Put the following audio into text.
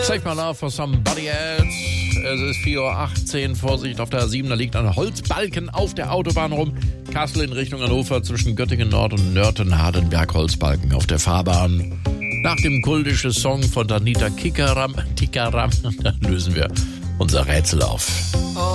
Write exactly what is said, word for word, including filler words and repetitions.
Save my love for somebody else. Es ist vier Uhr achtzehn, Vorsicht auf der A sieben, da liegt ein Holzbalken auf der Autobahn rum. Kassel in Richtung Hannover zwischen Göttingen Nord und Nörten-Hardenberg, Holzbalken auf der Fahrbahn. Nach dem kultischen Song von Danita Kikaram, Tikaram, lösen wir unser Rätsel auf.